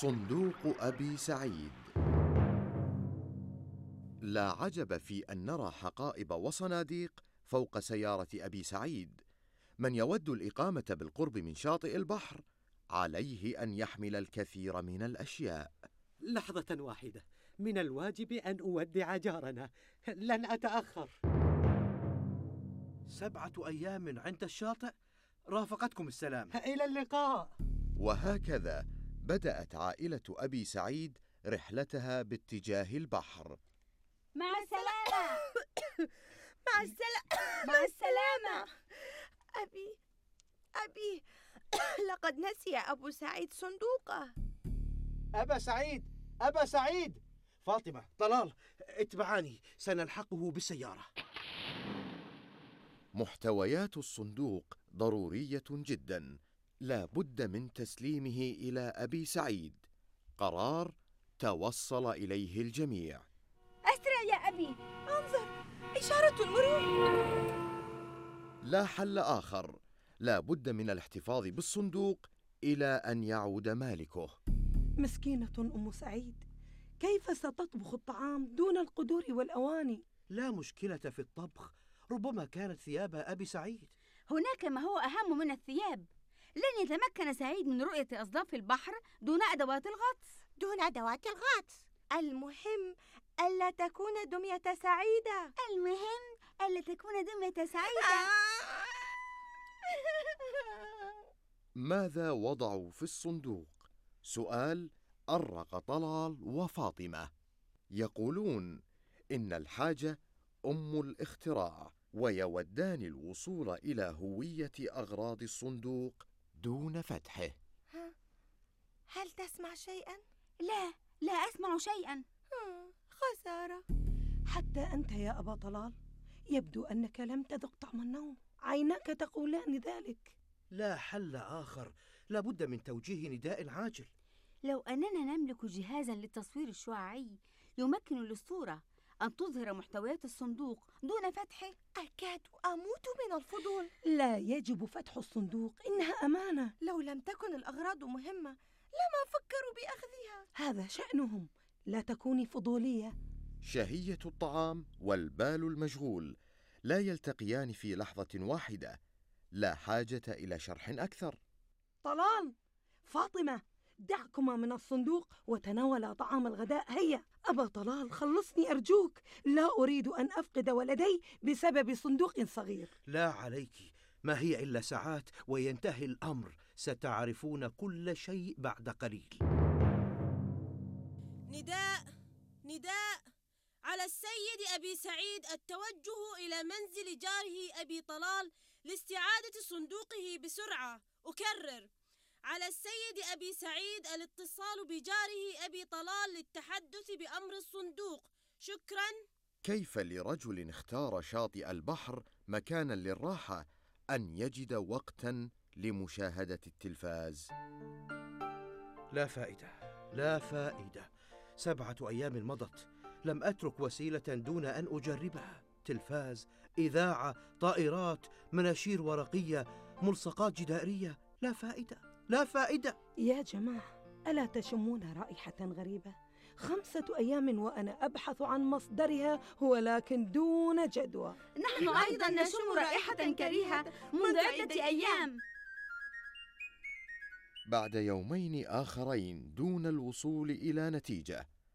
صندوق أبي سعيد. لا عجب في أن نرى حقائب وصناديق فوق سيارة أبي سعيد. من يود الإقامة بالقرب من شاطئ البحر عليه أن يحمل الكثير من الأشياء. لحظة واحدة، من الواجب أن أودع جارنا، لن أتأخر. 7 أيام عند الشاطئ، رافقتكم السلام. إلى اللقاء. وهكذا بدأت عائلة أبي سعيد رحلتها باتجاه البحر. مع السلامة. مع السلامة. أبي لقد نسي أبو سعيد صندوقه. أبا سعيد، فاطمة، طلال، اتبعاني، سنلحقه بالسيارة. محتويات الصندوق ضرورية جدا، لا بد من تسليمه إلى أبي سعيد. قرار توصل إليه الجميع. أسرع يا أبي، انظر، إشارة المرور. لا حل آخر، لا بد من الاحتفاظ بالصندوق إلى أن يعود مالكه. مسكينة أم سعيد، كيف ستطبخ الطعام دون القدور والأواني؟ لا مشكلة في الطبخ، ربما كانت ثياب أبي سعيد. هناك ما هو أهم من الثياب. لن يتمكن سعيد من رؤية أصداف البحر دون أدوات الغطس. المهم ألا تكون دمية سعيدة. ماذا وضعوا في الصندوق؟ سؤال أرق طلال وفاطمة. يقولون إن الحاجة أم الاختراع، ويودان الوصول إلى هوية أغراض الصندوق دون فتحه. هل تسمع شيئا؟ لا أسمع شيئا. خسارة. حتى أنت يا أبا طلال، يبدو أنك لم تذق طعم النوم، عيناك تقولان ذلك. لا حل آخر، لابد من توجيه نداء عاجل. لو أننا نملك جهازا للتصوير الشعاعي يمكن للصورة أن تظهر محتويات الصندوق دون فتحه، أكاد أموت من الفضول. لا يجب فتح الصندوق، إنها أمانة. لو لم تكن الأغراض مهمة لما فكروا بأخذها. هذا شأنهم، لا تكوني فضولية. شهية الطعام والبال المشغول لا يلتقيان في لحظة واحدة، لا حاجة إلى شرح أكثر. طلال، فاطمة، دعكما من الصندوق وتناولا طعام الغداء. هيا أبا طلال، خلصني أرجوك، لا أريد أن أفقد ولدي بسبب صندوق صغير. لا عليك، ما هي إلا ساعات وينتهي الأمر، ستعرفون كل شيء بعد قليل. نداء على السيد أبي سعيد التوجه إلى منزل جاره أبي طلال لاستعادة صندوقه بسرعة. أكرر، على السيد أبي سعيد الاتصال بجاره أبي طلال للتحدث بأمر الصندوق. شكرا. كيف لرجل اختار شاطئ البحر مكانا للراحة أن يجد وقتا لمشاهدة التلفاز؟ لا فائدة. 7 أيام مضت، لم أترك وسيلة دون أن أجربها. تلفاز، إذاعة، طائرات، مناشير ورقية، ملصقات جدارية. لا فائدة. يا جماعة، ألا تشمون رائحة غريبة؟ 5 أيام وأنا أبحث عن مصدرها، ولكن دون جدوى. نحن أيضا نشم رائحة كريهة منذ عدة أيام. بعد يومين آخرين دون الوصول إلى نتيجة،